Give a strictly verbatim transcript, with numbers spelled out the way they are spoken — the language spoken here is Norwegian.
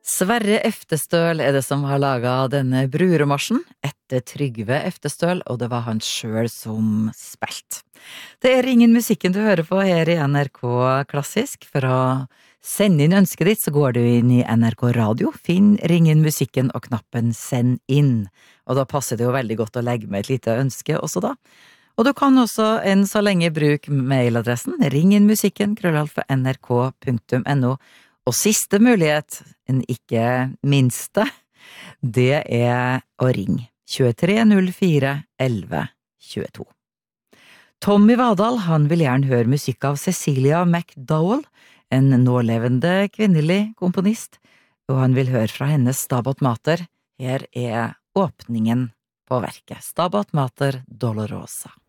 Sverre Eftestøl er det som har laget denne bruremarsjen etter Trygve Eftestøl, og det var han selv som spilte. Det er Ringen musikken du hører på her i N R K Klassisk. For å sende inn ønsket ditt, så går du inn i N R K Radio, finn Ringen musikken og knappen Send inn. Og da passer det jo veldig godt å legge med et lite ønske også da. Og du kan også enn så lenge bruke mailadressen ringenmusikken krøllalfa nrk punktum no. Og siste mulighet, en ikke minste, det er å ringe tjuetre null fire elleve tjueto. Tommy Vadal, han vil gjerne høre musikk av Cecilia McDowell, en nålevende kvinnelig komponist, og han vil høre fra hennes Stabat Mater. Her er åpningen på verket, Stabat Mater Dolorosa.